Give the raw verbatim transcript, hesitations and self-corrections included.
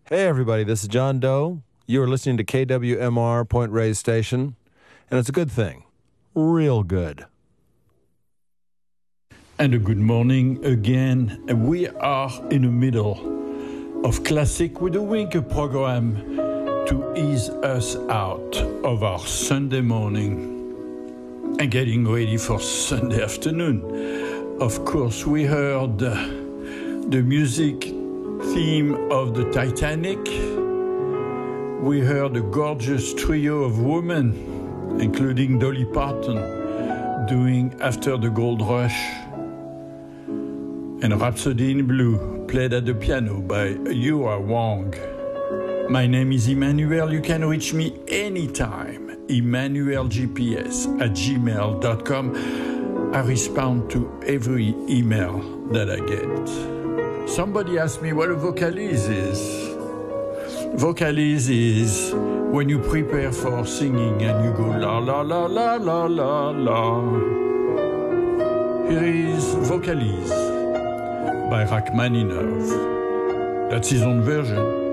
Hey, everybody, this is John Doe. You are listening to K W M R Point Reyes Station, and it's a good thing. Real good. And a good morning again. We are in the middle of Classic with a Wink, a program to ease us out of our Sunday morning and getting ready for Sunday afternoon. Of course, we heard the music theme of the Titanic. We heard a gorgeous trio of women, including Dolly Parton, doing After the Gold Rush, and Rhapsody in Blue, played at the piano by Yua Wong. My name is Emmanuel. You can reach me anytime. Emmanuel G P S at gmail dot com. I respond to every email that I get. Somebody asked me what a vocalise is. Vocalise is when you prepare for singing and you go la la la la la la la. Here is Vocalise by Rachmaninoff. That's his own version.